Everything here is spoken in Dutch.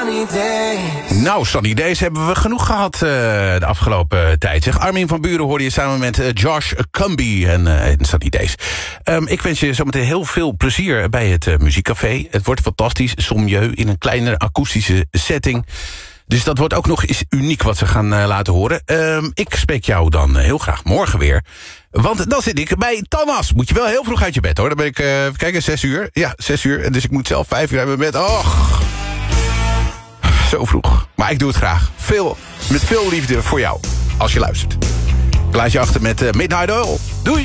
sunny days. Nou, Sunny Days hebben we genoeg gehad de afgelopen tijd. Zeg, Armin van Buuren hoorde je samen met Josh Cumby en Sunny Days. Ik wens je zometeen heel veel plezier bij het muziekcafé. Het wordt fantastisch, sommieu, in een kleinere akoestische setting. Dus dat wordt ook nog eens uniek wat ze gaan laten horen. Ik spreek jou dan heel graag morgen weer. Want dan zit ik bij Thomas. Moet je wel heel vroeg uit je bed, hoor. Dan ben ik, even kijken, 6 uur. Ja, 6 uur. Dus ik moet zelf 5 uur uit mijn bed. Och, zo vroeg. Maar ik doe het graag. Met veel liefde voor jou. Als je luistert. Ik laat je achter met Midnight Oil. Doei!